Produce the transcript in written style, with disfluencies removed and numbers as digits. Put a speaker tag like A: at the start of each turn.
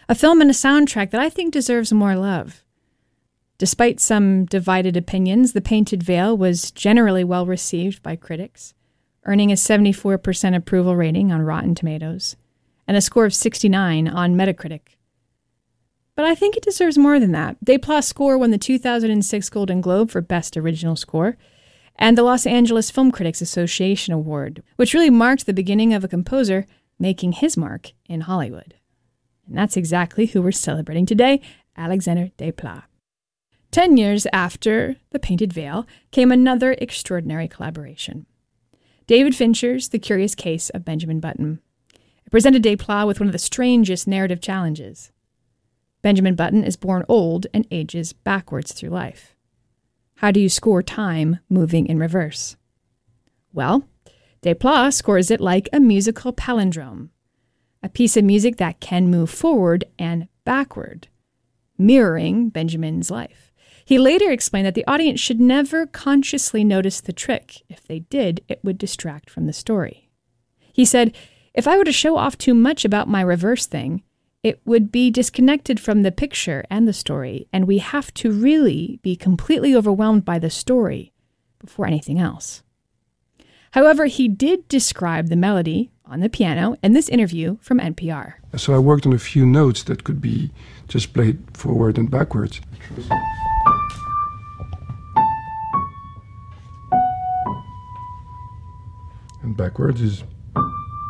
A: A film and a soundtrack that I think deserves more love. Despite some divided opinions, The Painted Veil was generally well received by critics, earning a 74% approval rating on Rotten Tomatoes and a score of 69 on Metacritic. But I think it deserves more than that. Desplats' score won the 2006 Golden Globe for Best Original Score and the Los Angeles Film Critics Association Award, which really marked the beginning of a composer making his mark in Hollywood. And that's exactly who we're celebrating today, Alexandre Desplat. 10 years after The Painted Veil came another extraordinary collaboration. David Fincher's The Curious Case of Benjamin Button. It presented Desplat with one of the strangest narrative challenges. Benjamin Button is born old and ages backwards through life. How do you score time moving in reverse? Well, Desplat scores it like a musical palindrome, a piece of music that can move forward and backward, mirroring Benjamin's life. He later explained that the audience should never consciously notice the trick. If they did, it would distract from the story. He said, if I were to show off too much about my reverse thing, it would be disconnected from the picture and the story, and we have to really be completely overwhelmed by the story before anything else. However, he did describe the melody on the piano in this interview from NPR.
B: So I worked on a few notes that could be just played forward and backwards. And backwards is